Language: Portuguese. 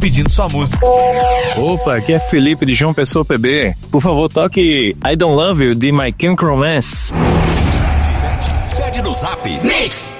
pedindo sua música. Opa, aqui é Felipe de João Pessoa PB. Por favor, toque I Don't Love You de My Chemical Romance. Pede no Zap. Mix.